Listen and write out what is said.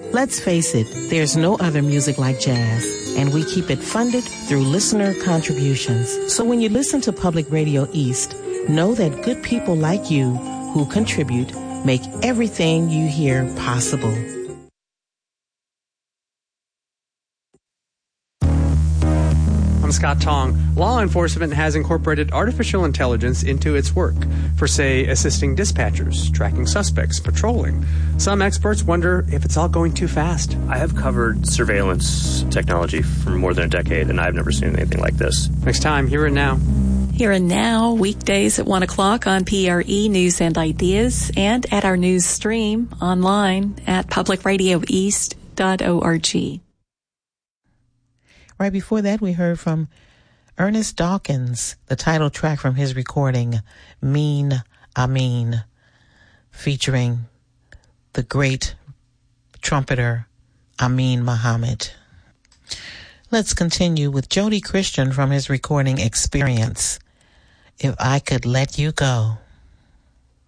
Let's face it, there's no other music like jazz, and we keep it funded through listener contributions. So when you listen to Public Radio East, know that good people like you who contribute make everything you hear possible. I'm Scott Tong. Law enforcement has incorporated artificial intelligence into its work for, say, assisting dispatchers, tracking suspects, patrolling. Some experts wonder if it's all going too fast. I have covered surveillance technology for more than a decade, and I've never seen anything like this. Next time, Here and Now. Here and Now, weekdays at 1 o'clock on PRE News and Ideas, and at our news stream online at publicradioeast.org. Right before that, we heard from Ernest Dawkins, the title track from his recording, Mean Amin, featuring the great trumpeter Amin Muhammad. Let's continue with Jody Christian from his recording Experience, If I Could Let You Go.